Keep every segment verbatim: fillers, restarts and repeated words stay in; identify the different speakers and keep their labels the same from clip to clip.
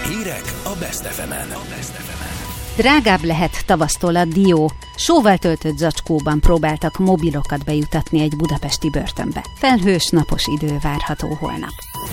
Speaker 1: Hírek a Best ef emen.
Speaker 2: Drágább lehet tavasztól a dió. Sóval töltött zacskóban próbáltak mobilokat bejutatni egy budapesti börtönbe. Felhős, napos idő várható holnap.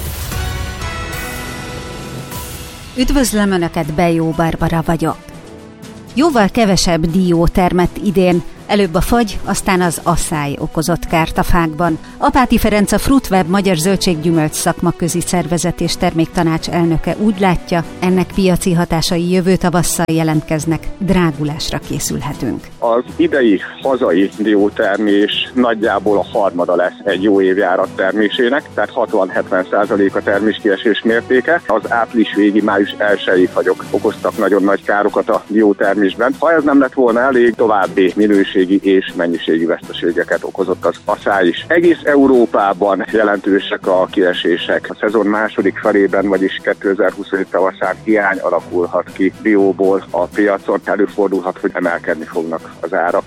Speaker 2: Üdvözlöm Önöket, Bejó Barbara vagyok. Jóval kevesebb dió termett idén, előbb a fagy, aztán az asszály okozott kárt a fákban. Apáti Ferenc, a Fruitweb Magyar Zöldséggyümölcs Szakmaközi Szervezet és Terméktanács elnöke úgy látja, ennek piaci hatásai jövő tavasszal jelentkeznek, drágulásra készülhetünk.
Speaker 3: Az idei hazai diótermés nagyjából a harmada lesz egy jó évjárat termésének, tehát hatvan-hetven százalék a terméskiesés mértéke. Az április végi, május elsői fagyok okoztak nagyon nagy károkat a diótermésben. Ha ez nem lett volna elég, további minőségi és mennyiségi veszteségeket okozott az asszály is. Egész Európában jelentősek a kiesések. A szezon második felében, vagyis kétezer-huszonöt tavaszán hiány alakulhat ki dióból a piacon. Előfordulhat, hogy emelkedni fognak az árak.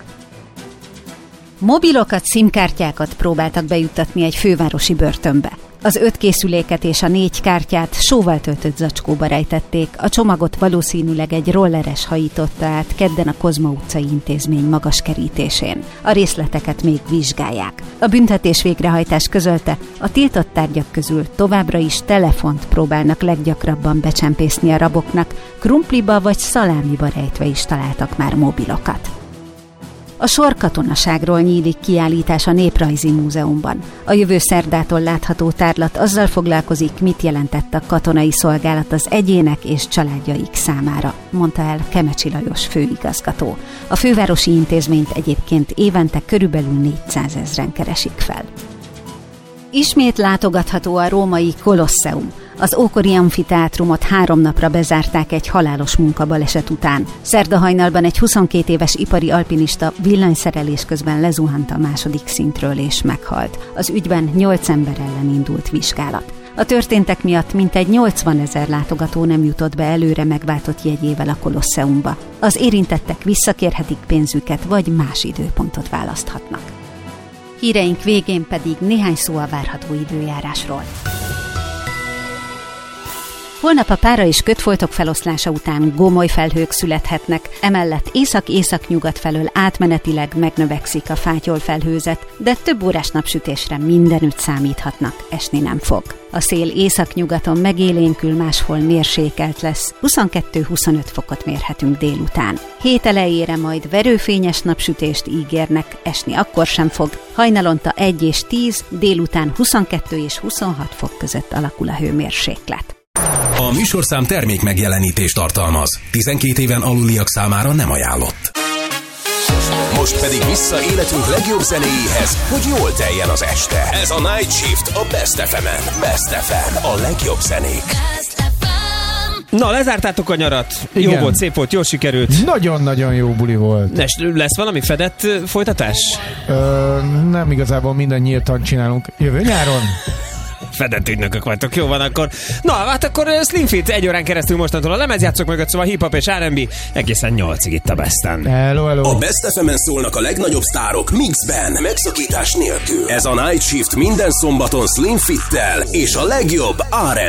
Speaker 2: Mobilokat, szimkártyákat próbáltak bejuttatni egy fővárosi börtönbe. Az öt készüléket és a négy kártyát sóval töltött zacskóba rejtették, a csomagot valószínűleg egy rolleres hajította át kedden a Kozma utcai intézmény magas kerítésén. A részleteket még vizsgálják. A büntetés végrehajtás közölte, a tiltott tárgyak közül továbbra is telefont próbálnak leggyakrabban becsempészni a raboknak, krumpliba vagy szalámiba rejtve is találtak már mobilokat. A sorkatonaságról nyílik kiállítás a Néprajzi Múzeumban. A jövő szerdától látható tárlat azzal foglalkozik, mit jelentett a katonai szolgálat az egyének és családjaik számára, mondta el Kemecsi Lajos főigazgató. A fővárosi intézményt egyébként évente körülbelül négyszázezren keresik fel. Ismét látogatható a római Kolosseum. Az ókori amfiteátrumot három napra bezárták egy halálos munkabaleset után. Szerda hajnalban egy huszonkét éves ipari alpinista villanyszerelés közben lezuhant a második szintről és meghalt. Az ügyben nyolc ember ellen indult vizsgálat. A történtek miatt mintegy nyolcvanezer látogató nem jutott be előre megváltott jegyével a Kolosseumba. Az érintettek visszakérhetik pénzüket, vagy más időpontot választhatnak. Híreink végén pedig néhány szó a várható időjárásról. Holnap a pára és kötfoltok feloszlása után gomoly felhők születhetnek, emellett észak-észak-nyugat felől átmenetileg megnövekszik a fátyolfelhőzet, de több órás napsütésre mindenütt számíthatnak, esni nem fog. A szél északnyugaton megélénkül, máshol mérsékelt lesz, huszonkettő-huszonöt fokot mérhetünk délután. Hét elejére majd verőfényes napsütést ígérnek, esni akkor sem fog, hajnalonta egy és tíz, délután huszonkettő és huszonhat fok között alakul a hőmérséklet.
Speaker 1: A műsorszám termék megjelenítést tartalmaz. tizenkét éven aluliak számára nem ajánlott. Most pedig vissza életünk legjobb zenéjéhez, hogy jól teljen az este. Ez a Night Shift a Best ef emen. Best ef em, a legjobb zenék.
Speaker 4: Na, lezártátok a nyarat. Igen. Jó volt, szép volt, jól sikerült.
Speaker 5: Nagyon-nagyon jó buli volt.
Speaker 4: Lesz, lesz valami fedett folytatás?
Speaker 5: Ö, nem igazából minden nyíltan csinálunk. Jövő nyáron?
Speaker 4: Fedett ügynökök vagytok, jó van akkor. Na, hát akkor Slim Fit egy órán keresztül mostantól a lemezjátszók mögött, szóval hip-hop és er and bé egészen nyolcig itt a Besten.
Speaker 5: Hello, hello.
Speaker 1: A Best ef emen szólnak a legnagyobb sztárok mixben, megszakítás nélkül. Ez a Night Shift minden szombaton Slim Fittel és a legjobb er